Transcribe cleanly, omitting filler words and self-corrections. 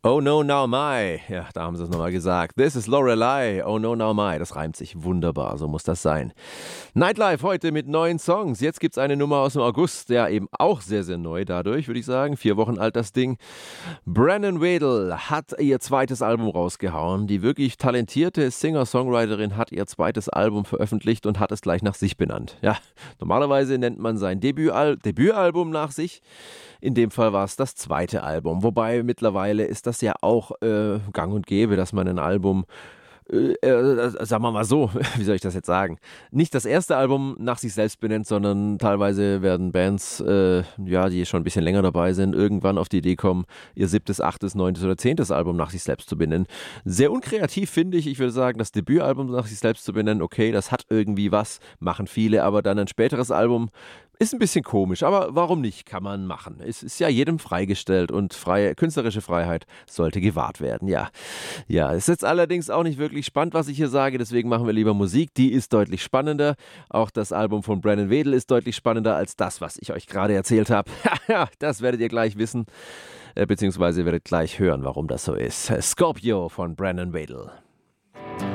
Oh no, now my. Ja, da haben sie es nochmal gesagt. This is Lorelei. Oh no, now my. Das reimt sich wunderbar, so muss das sein. Nightlife heute mit neuen Songs. Jetzt gibt es eine Nummer aus dem August, ja eben auch sehr, sehr neu dadurch, würde ich sagen. 4 Wochen alt das Ding. Brennan Wedel hat ihr zweites Album rausgehauen. Die wirklich talentierte Singer-Songwriterin hat ihr zweites Album veröffentlicht und hat es gleich nach sich benannt. Ja, normalerweise nennt man sein Debütalbum nach sich. In dem Fall war es das zweite Album. Wobei mittlerweile ist das ja auch gang und gäbe, dass man ein Album, sagen wir mal so, wie soll ich das jetzt sagen, nicht das erste Album nach sich selbst benennt, sondern teilweise werden Bands, die schon ein bisschen länger dabei sind, irgendwann auf die Idee kommen, ihr 7., 8., 9. oder 10. Album nach sich selbst zu benennen. Sehr unkreativ finde ich. Ich würde sagen, das Debütalbum nach sich selbst zu benennen, okay, das hat irgendwie was, machen viele, aber dann ein späteres Album ist ein bisschen komisch, aber warum nicht? Kann man machen. Es ist ja jedem freigestellt und künstlerische Freiheit sollte gewahrt werden, ja. Ja, es ist jetzt allerdings auch nicht wirklich spannend, was ich hier sage, deswegen machen wir lieber Musik. Die ist deutlich spannender. Auch das Album von Brennan Wedel ist deutlich spannender als das, was ich euch gerade erzählt habe. Ja, das werdet ihr gleich wissen, beziehungsweise werdet gleich hören, warum das so ist. Scorpio von Brennan Wedel.